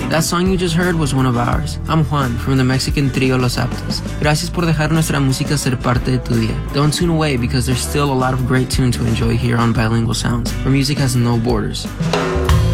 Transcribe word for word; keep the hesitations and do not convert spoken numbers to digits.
That song you just heard was one of ours. I'm Juan from the Mexican trio Los Aptos. Gracias por dejar nuestra música ser parte de tu día. Don't tune away because there's still a lot of great tunes to enjoy here on Bilingual Sounds, where music has no borders.